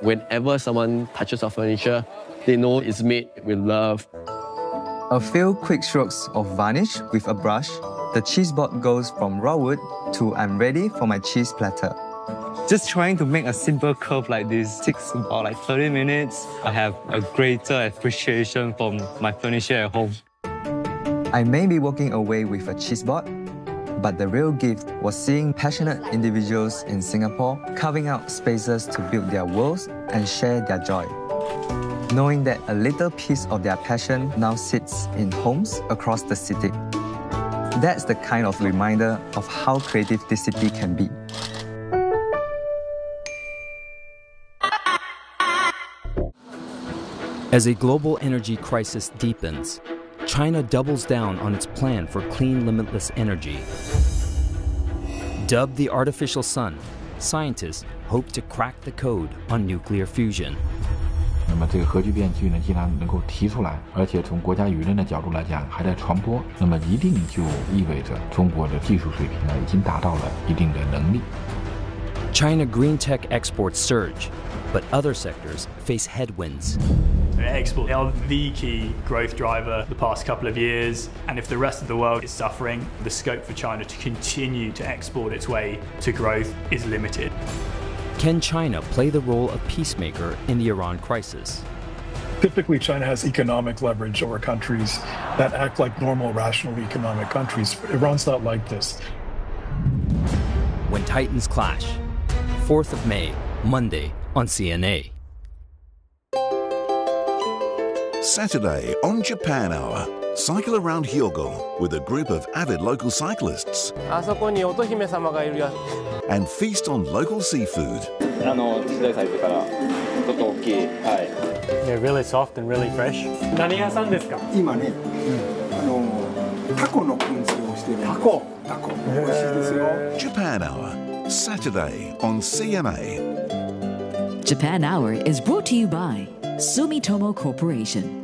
whenever someone touches our furniture, they know it's made with love. A few quick strokes of varnish with a brush, the cheese board goes from raw wood to I'm ready for my cheese platter. Just trying to make a simple curve like this takes about like 30 minutes. I have a greater appreciation for my furniture at home. I may be walking away with a cheese board, but the real gift was seeing passionate individuals in Singapore carving out spaces to build their worlds and share their joy. Knowing that a little piece of their passion now sits in homes across the city. That's the kind of reminder of how creative this city can be. As a global energy crisis deepens, China doubles down on its plan for clean, limitless energy. Dubbed the artificial sun, scientists hope to crack the code on nuclear fusion. 那么这个核聚变技呢，既然能够提出来，而且从国家舆论的角度来讲还在传播，那么一定就意味着中国的技术水平呢已经达到了一定的能力。 China green tech exports surge, but other sectors face headwinds. Exports are the key growth driver the past couple of years, and if the rest of the world is suffering, the scope for China to continue to export its way to growth is limited. Can China play the role of peacemaker in the Iran crisis? Typically, China has economic leverage over countries that act like normal, rational economic countries. Iran's not like this. When Titans clash, 4th of May, Monday on CNA. Saturday on Japan Hour, cycle around Hyogo with a group of avid local cyclists and feast on local seafood. They're really soft and really fresh. 何屋さんですか？ 今ね、タコの燻製をしてる。タコ。美味しいですよ。 Japan Hour, Saturday on CNA. Japan Hour is brought to you by Sumitomo Corporation.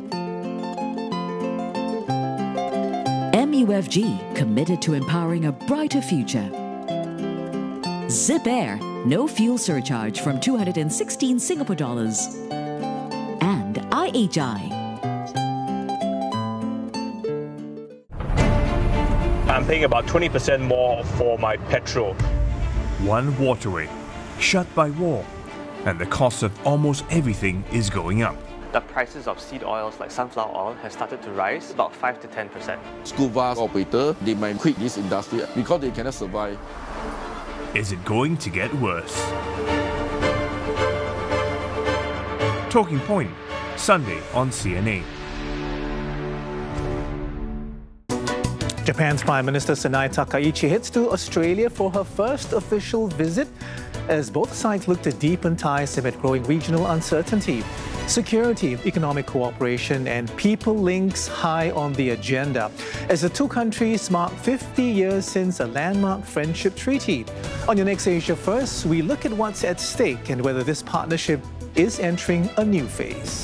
MUFG, committed to empowering a brighter future. Zip Air, no fuel surcharge from 216 Singapore dollars. And IHI. I'm paying about 20% more for my petrol. One waterway, shut by war, and the cost of almost everything is going up. The prices of seed oils like sunflower oil have started to rise about 5 to 10%. School bus operator, they might quit this industry because they cannot survive. Is it going to get worse? Talking Point, Sunday on CNA. Japan's Prime Minister Sanae Takaichi heads to Australia for her first official visit as both sides look to deepen ties amid growing regional uncertainty. Security, economic cooperation and people links high on the agenda as the two countries mark 50 years since a landmark friendship treaty. On your next Asia First, we look at what's at stake and whether this partnership is entering a new phase.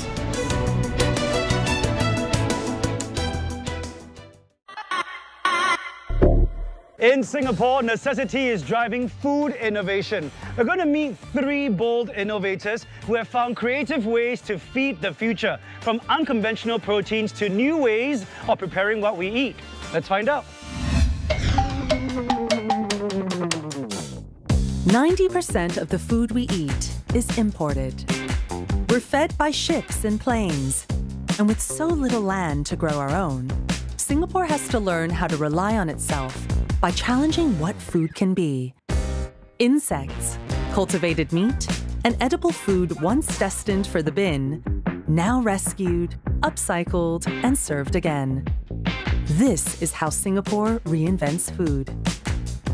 In Singapore, necessity is driving food innovation. We're going to meet 3 bold innovators who have found creative ways to feed the future, from unconventional proteins to new ways of preparing what we eat. Let's find out. 90% of the food we eat is imported. We're fed by ships and planes. And with so little land to grow our own, Singapore has to learn how to rely on itself by challenging what food can be. Insects, cultivated meat, and edible food once destined for the bin, now rescued, upcycled, and served again. This is how Singapore reinvents food.